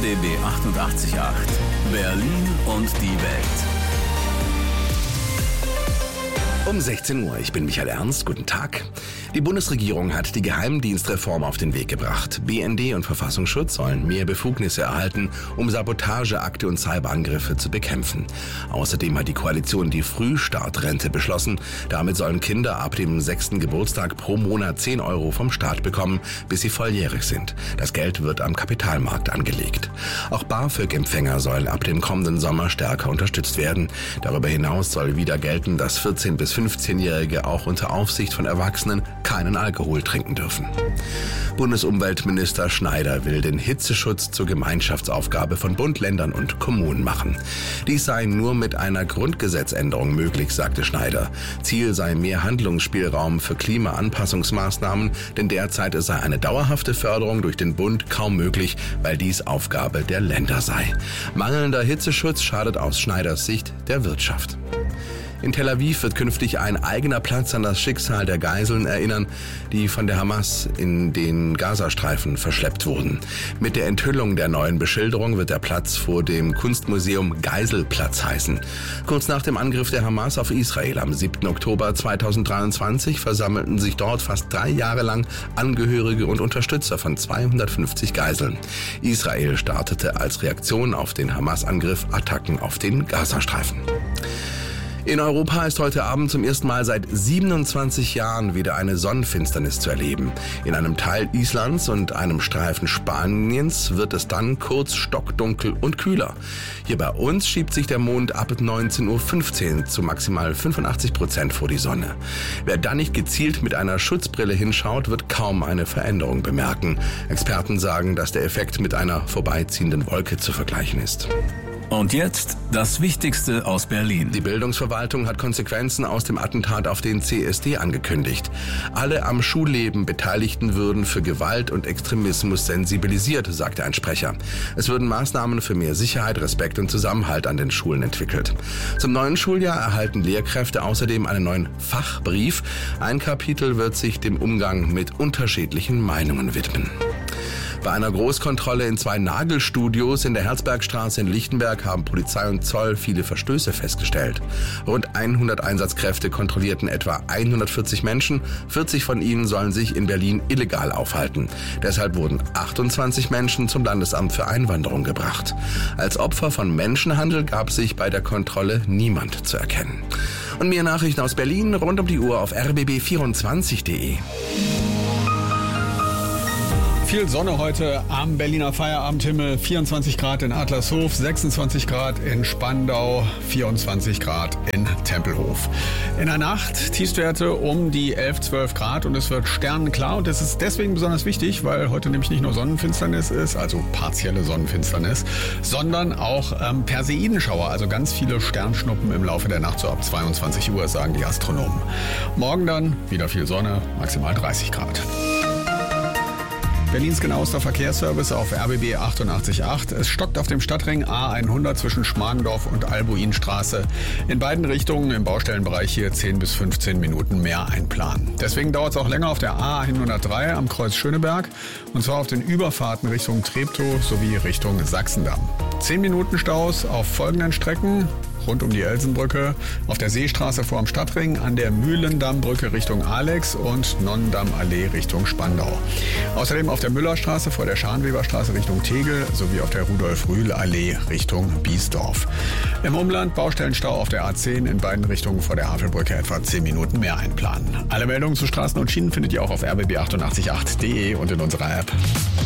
RBB 888. Berlin und die Welt. Um 16 Uhr, ich bin Michael Ernst, guten Tag. Die Bundesregierung hat die Geheimdienstreform auf den Weg gebracht. BND und Verfassungsschutz sollen mehr Befugnisse erhalten, um Sabotageakte und Cyberangriffe zu bekämpfen. Außerdem hat die Koalition die Frühstartrente beschlossen. Damit sollen Kinder ab dem 6. Geburtstag pro Monat 10 Euro vom Staat bekommen, bis sie volljährig sind. Das Geld wird am Kapitalmarkt angelegt. Auch BAföG-Empfänger sollen ab dem kommenden Sommer stärker unterstützt werden. Darüber hinaus soll wieder gelten, dass 14- bis 15-Jährige auch unter Aufsicht von Erwachsenen keinen Alkohol trinken dürfen. Bundesumweltminister Schneider will den Hitzeschutz zur Gemeinschaftsaufgabe von Bund, Ländern und Kommunen machen. Dies sei nur mit einer Grundgesetzänderung möglich, sagte Schneider. Ziel sei mehr Handlungsspielraum für Klimaanpassungsmaßnahmen, denn derzeit sei eine dauerhafte Förderung durch den Bund kaum möglich, weil dies Aufgabe der Länder sei. Mangelnder Hitzeschutz schadet aus Schneiders Sicht der Wirtschaft. In Tel Aviv wird künftig ein eigener Platz an das Schicksal der Geiseln erinnern, die von der Hamas in den Gazastreifen verschleppt wurden. Mit der Enthüllung der neuen Beschilderung wird der Platz vor dem Kunstmuseum Geiselplatz heißen. Kurz nach dem Angriff der Hamas auf Israel am 7. Oktober 2023 versammelten sich dort fast 3 Jahre lang Angehörige und Unterstützer von 250 Geiseln. Israel startete als Reaktion auf den Hamas-Angriff Attacken auf den Gazastreifen. In Europa ist heute Abend zum ersten Mal seit 27 Jahren wieder eine Sonnenfinsternis zu erleben. In einem Teil Islands und einem Streifen Spaniens wird es dann kurz stockdunkel und kühler. Hier bei uns schiebt sich der Mond ab 19:15 Uhr zu maximal 85% vor die Sonne. Wer dann nicht gezielt mit einer Schutzbrille hinschaut, wird kaum eine Veränderung bemerken. Experten sagen, dass der Effekt mit einer vorbeiziehenden Wolke zu vergleichen ist. Und jetzt das Wichtigste aus Berlin. Die Bildungsverwaltung hat Konsequenzen aus dem Attentat auf den CSD angekündigt. Alle am Schulleben Beteiligten würden für Gewalt und Extremismus sensibilisiert, sagte ein Sprecher. Es würden Maßnahmen für mehr Sicherheit, Respekt und Zusammenhalt an den Schulen entwickelt. Zum neuen Schuljahr erhalten Lehrkräfte außerdem einen neuen Fachbrief. Ein Kapitel wird sich dem Umgang mit unterschiedlichen Meinungen widmen. Bei einer Großkontrolle in 2 Nagelstudios in der Herzbergstraße in Lichtenberg haben Polizei und Zoll viele Verstöße festgestellt. Rund 100 Einsatzkräfte kontrollierten etwa 140 Menschen. 40 von ihnen sollen sich in Berlin illegal aufhalten. Deshalb wurden 28 Menschen zum Landesamt für Einwanderung gebracht. Als Opfer von Menschenhandel gab sich bei der Kontrolle niemand zu erkennen. Und mehr Nachrichten aus Berlin rund um die Uhr auf rbb24.de. Viel Sonne heute am Berliner Feierabendhimmel, 24 Grad in Adlershof, 26 Grad in Spandau, 24 Grad in Tempelhof. In der Nacht Tiefstwerte um die 11, 12 Grad und es wird sternenklar und das ist deswegen besonders wichtig, weil heute nämlich nicht nur Sonnenfinsternis ist, also partielle Sonnenfinsternis, sondern auch Perseidenschauer, also ganz viele Sternschnuppen im Laufe der Nacht, so ab 22 Uhr, sagen die Astronomen. Morgen dann wieder viel Sonne, maximal 30 Grad. Berlins genauester Verkehrsservice auf RBB 888. Es stockt auf dem Stadtring A100 zwischen Schmargendorf und Albuinstraße. In beiden Richtungen im Baustellenbereich hier 10 bis 15 Minuten mehr einplanen. Deswegen dauert es auch länger auf der A103 am Kreuz Schöneberg. Und zwar auf den Überfahrten Richtung Treptow sowie Richtung Sachsendamm. 10 Minuten Staus auf folgenden Strecken. Rund um die Elsenbrücke, auf der Seestraße vor dem Stadtring, an der Mühlendammbrücke Richtung Alex und Nonnendammallee Richtung Spandau. Außerdem auf der Müllerstraße vor der Scharnweberstraße Richtung Tegel sowie auf der Rudolf-Rühl-Allee Richtung Biesdorf. Im Umland Baustellenstau auf der A10 in beiden Richtungen vor der Havelbrücke etwa 10 Minuten mehr einplanen. Alle Meldungen zu Straßen und Schienen findet ihr auch auf rbb888.de und in unserer App.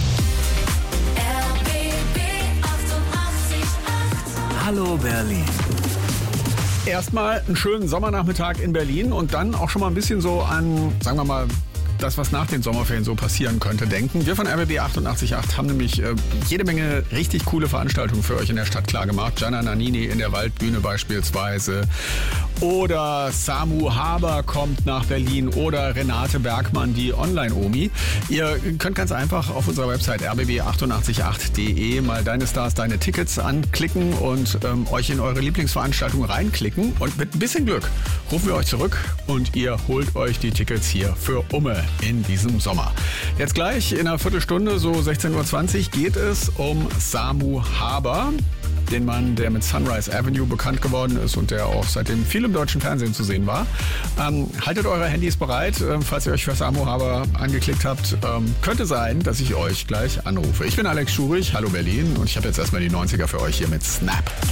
Hallo Berlin. Erstmal einen schönen Sommernachmittag in Berlin und dann auch schon mal ein bisschen so an, sagen wir mal, das, was nach den Sommerferien so passieren könnte, denken. Wir von RBB 888 haben nämlich jede Menge richtig coole Veranstaltungen für euch in der Stadt klargemacht. Gianna Nannini in der Waldbühne beispielsweise. Oder Samu Haber kommt nach Berlin. Oder Renate Bergmann, die Online-Omi. Ihr könnt ganz einfach auf unserer Website rbb888.de mal Deine Stars, Deine Tickets anklicken und euch in eure Lieblingsveranstaltung reinklicken. Und mit ein bisschen Glück rufen wir euch zurück und ihr holt euch die Tickets hier für Umme. in diesem Sommer. Jetzt gleich in einer Viertelstunde, so 16:20 Uhr, geht es um Samu Haber. Den Mann, der mit Sunrise Avenue bekannt geworden ist und der auch seitdem viel im deutschen Fernsehen zu sehen war. Haltet eure Handys bereit, falls ihr euch für Samu Haber angeklickt habt. Könnte sein, dass ich euch gleich anrufe. Ich bin Alex Schurich, hallo Berlin, und ich habe jetzt erstmal die 90er für euch hier mit Snap.